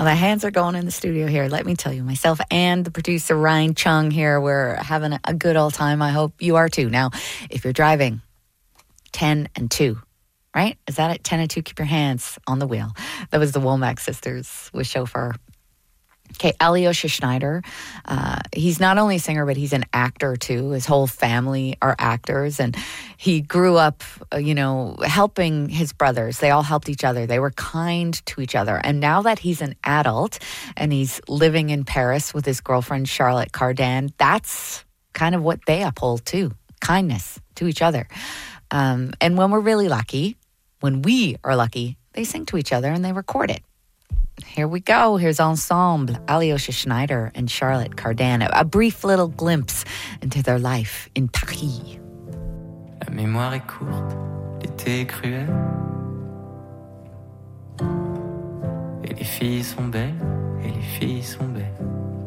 the hands are going in the studio here. Let me tell you, myself and the producer, Ryan Chung here, we're having a good old time. I hope you are too. Now, if you're driving, 10 and 2, right? Is that it? 10 and 2, keep your hands on the wheel. That was the Womack Sisters with Chauffeur. Okay, Alyosha Schneider, he's not only a singer, but he's an actor too. His whole family are actors, and he grew up, helping his brothers. They all helped each other. They were kind to each other. And now that he's an adult and he's living in Paris with his girlfriend, Charlotte Cardin, that's kind of what they uphold too, kindness to each other. And when we're really lucky, when we are lucky, they sing to each other and they record it. Here we go. Here's Ensemble, Alyosha Schneider and Charlotte Cardin. A brief little glimpse into their life in Paris. La mémoire est courte, l'été est cruel. Et les filles sont belles, et les filles sont belles.